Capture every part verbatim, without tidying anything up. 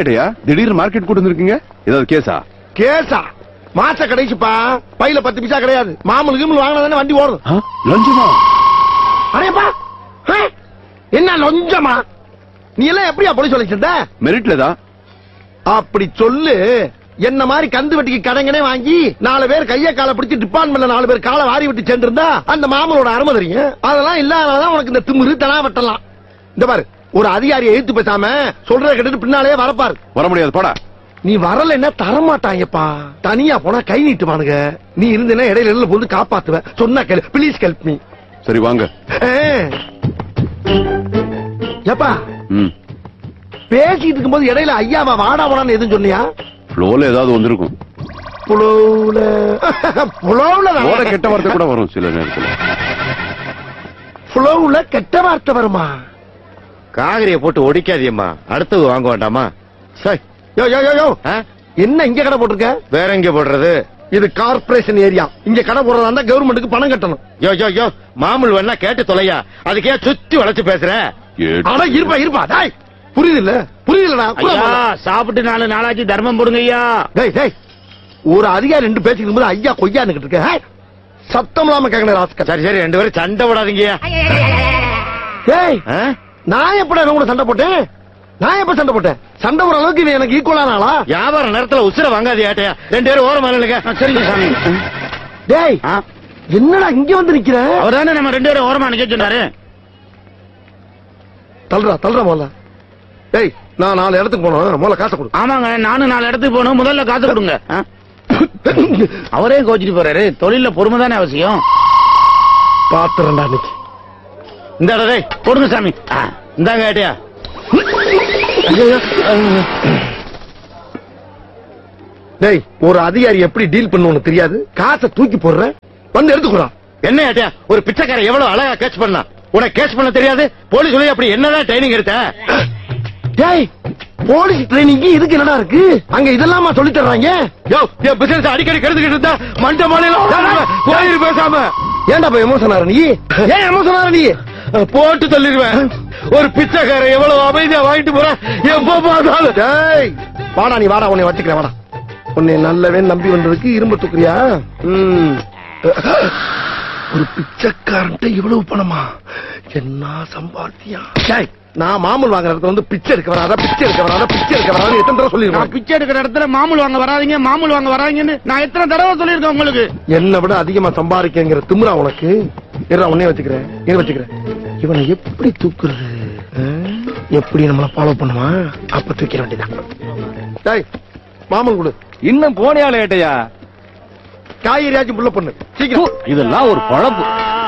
ஏட்டையா திடீர்னு மார்க்கெட் கூட்டு வந்திருக்கீங்க? ஏதாவது கேஸா? கேஸா? மாச கடைசிப்பா, பையில பத்து பைசா கிடையாது. மாமூல் கீமூல் வாங்கினா தானே வண்டி ஓடும். லஞ்சமா? அடேப்பா, என்ன லஞ்சமா? நீ எல்லாம் எப்படியா போலீஸ் சொல்லிச்சிருந்த? மெரிட்லதான். அப்படி சொல்லு. என்ன மாதிரி கந்து வெட்டிக்கு கடங்கனே வாங்கி நாலு பேர் கைய காலை பிடிச்சி டிபார்ட்மெண்ட்ல நாலு பேர் காலை வாரி விட்டு சென்றிருந்தா அந்த மாமலோட அருமை தெரியும். அதெல்லாம் இல்லாததான் உனக்கு இந்த திமிரு தனா வெட்டலாம். இந்த பாரு, ஒரு அதிகாரியை எழுத்து பேசாம சொல்றத கேட்டுட்டு பின்னாலே வரப்பாரு. வர முடியாது போடா. நீ வரலன்னா தரமாட்டாங்கப்பா. தனியா போனா கை நீட்டுவானுங்க. நீ இருந்தேன்னா இடையில இடையில போது காப்பாத்துவ. சொன்னா கேளு, ப்ளீஸ் ஹெல்ப் மீ. சரி வாங்க. ஏப்பா ம் பேசிட்டு இருக்கும்போது இடையில ஐயாவா வாடா வாடான்னு எதுவும் சொன்னியா? ஃப்ளோல ஏதாவது வந்திருக்கும். புலவுல புலவுல ஓட கெட்ட வார்த்தை கூட வரும் சில நேரத்துல. புலவுல கெட்ட வார்த்தை வருமா? காகரிய போட்டு ஒடிக்காதியம்மா, அடுத்தது வாங்க வேண்டாமா? சரி, யோ யோ யோ யோ, என்ன இங்க கடை போட்டிருக்க? வேற எங்க போடுறது? இது கார்பரேஷன் ஏரியா. இங்க கடை போடுறதா இருந்தா கவர்மெண்ட்டுக்கு பணம் கட்டணும். யோ யோ யோ, மாமூல் வேணா கேட்டு தொலையா, அதுக்கே சுத்தி வளைச்சு பேசுற. அட இருப்பா இருப்பா, டாய் புரியுது இல்ல? புரியுதுலடா. சாப்பிட்டு நாலு நாளாச்சு தர்மம் போடுங்க ஐயா. டேய் டேய், ஒரு அதிகாரி ரெண்டு பேசிக்கும் போது ஐயா கொய்யான்னு இருக்க. சத்தம் இல்லாம கேட்கணும் ராஸ்கல். சரி சரி, ரெண்டு பேரும் சண்டை போடாதீங்க. டேய், நான் எப்படா கூட சண்டை போட்டேன்? நான் எப்ப சண்டை போட்டேன்? சண்டை போற அளவுக்கு இவன் எனக்கு ஈக்குவலான ஆளா? வியாபார நேரத்துல உசுர வாங்காது ஏட்டையா. ரெண்டு பேரும் ஓரமா இல்லைங்க. சரிங்க சாமி. டேய், என்னடா இங்க வந்து நிக்கிற? அவர்தானே நம்ம ரெண்டு பேரும் ஓரமா நிக்க சொன்னாரு. தல்றா தல்றா முதல்ல. டேய், நான் நாலு இடத்துக்கு போனோம், முதல்ல காசை கொடு. ஆமாங்க, நானும் நாலு இடத்துக்கு போனோம், முதல்ல காசு கொடுங்க. அவரே கோச்சிட்டு போறாரு. தொழில பொறுமை தானே அவசியம். பாத்துறேன்டா இன்னைக்கு. இந்த டேய் கொடுங்க சாமி. இந்தாங்க ஏட்டையா. டேய், ஒரு அதிகாரி எப்படி டீல் பண்ணுவோன்னு தெரியாது. காசை தூக்கி போடுற, வந்து எடுத்துக்கிறான். என்ன ஏட்டையா, ஒரு பிச்சைக்காரன் எவ்வளவு அழகா கேட்ச் பண்ணா, உனக்கு கேட்ச் பண்ண தெரியாது? போலீஸ் சொல்லி அப்படி என்னதான் ட்ரைனிங் எடுத்த? டேய், போலீஸ் ட்ரைனிங் இதுக்கு என்னடா இருக்கு? அங்க இதெல்லாமா சொல்லி தர்றாங்க? யோ, என் பிசினஸ் அடிக்கடி கெடுத்துக்கிட்டு இருந்தா மண்ட மாலையில கோயில் பேசாம. ஏன்டா போய் எமோஷன் ஆற நீ? ஏன் எமோஷன் ஆற நீ? போட்டு தள்ளிடுவேன். ஒரு பிச்சைக்காரன் எவ்வளவு அமைதியா வாங்கிட்டு போற, எப்ப பார்த்தாலும். டேய் வாடா, நீ வாடா, உன்னை வச்சுக்கிறேன் வாடா. உன்னை நல்லவே நம்பி வந்ததுக்கு இரும்பு தூக்குறியா? ஒரு பிச்சைக்காரன்ட்ட இவ்வளவு பணமா? என்ன சம்பாத்தியா? டேய், நான் மாமூல் வாங்குற இடத்துல வந்து பிச்சை எடுக்க வராத, பிச்சை எடுக்க வராத, பிச்சை எடுக்க வராத எத்தனை தடவை சொல்லிருக்கேன்? பிச்சை எடுக்கிற இடத்துல மாமூல் வாங்க வராதீங்க, மாமூல் வாங்க வராங்கன்னு நான் எத்தனை தடவை சொல்லிருக்கேன் உங்களுக்கு? என்ன விட அதிகமா சம்பாதிக்கிற திமிரா உனக்கு? இருடா, உன்னைய வச்சுக்கிறேன், இதை வச்சுக்கிறேன். இவனை எப்படி தூக்குறது? எப்படி நம்மள ஃபாலோ பண்ணுமா? அப்ப தூக்கிற வேண்டியதான். டேய், மாமூல் கொடு. இன்னும் போனியால ஏட்டையா? காய்கறியாச்சும் புள்ள பண்ணு சீக்கிரம். இதெல்லாம் ஒரு பழப்பு.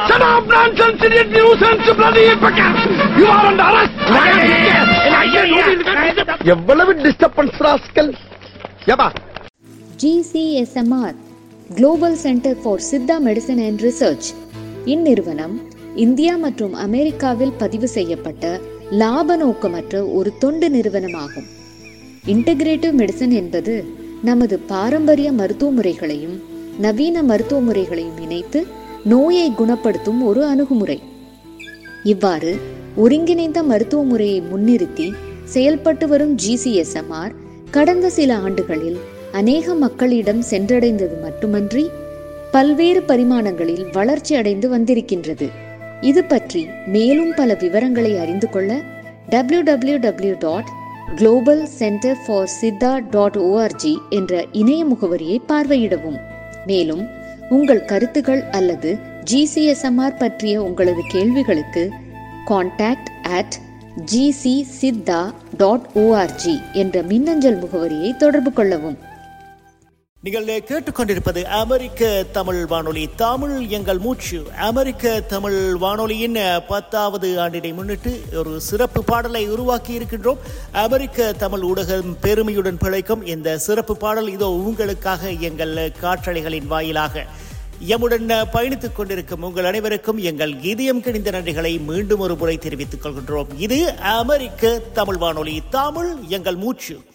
எவ்வளவு டிஸ்டர்பன்ஸ் ராஸ்கல். ஏப்பா G C S M R Global Center for Siddha medicine and research இந்நிறுவனம் இந்தியா மற்றும் அமெரிக்காவில் பதிவு செய்யப்பட்ட லாப நோக்கமற்ற ஒரு தொண்டு நிறுவனமாகும். இன்டகிரேட்டிவ் மெடிசன் என்பது நமது பாரம்பரிய மருத்துவ முறைகளையும் நவீன மருத்துவ முறைகளையும் இணைத்து நோயை குணப்படுத்தும் ஒரு அணுகுமுறை. இவ்வாறு ஒருங்கிணைந்த மருத்துவ முறையை முன்னிறுத்தி செயல்பட்டு வரும் G C S M R கடந்த சில ஆண்டுகளில் அநேக மக்களிடம் சென்றடைந்தது மட்டுமன்றி பல்வேறு பரிமாணங்களில் வளர்ச்சி அடைந்து வந்திருக்கின்றது. இது பற்றி மேலும் பல விவரங்களை அறிந்து கொள்ள W W W dot global centre for Siddha dot O R G என்ற இணைய முகவரியை பார்வையிடவும். மேலும் உங்கள் கருத்துகள் அல்லது G C S M R பற்றிய உங்களது கேள்விகளுக்கு contact at G C Siddha dot O R G என்ற மின்னஞ்சல் முகவரியை தொடர்பு கொள்ளவும். நீங்கள் கேட்டுக்கொண்டிருப்பது அமெரிக்க தமிழ் வானொலி, தமிழ் எங்கள் மூச்சு. அமெரிக்க தமிழ் வானொலியின் பத்தாவது ஆண்டினை முன்னிட்டு ஒரு சிறப்பு பாடலை உருவாக்கி இருக்கின்றோம். அமெரிக்க தமிழ் ஊடகம் பெருமையுடன் பிழைக்கும் இந்த சிறப்பு பாடல் இதோ உங்களுக்காக எங்கள் காற்றலைகளின் வாயிலாக. எம்முடன் பயணித்துக் கொண்டிருக்கும் உங்கள் அனைவருக்கும் எங்கள் இதயம் கிணிந்த நன்றிகளை மீண்டும் ஒரு முறை தெரிவித்துக் கொள்கின்றோம். இது அமெரிக்க தமிழ் வானொலி, தமிழ் எங்கள் மூச்சு.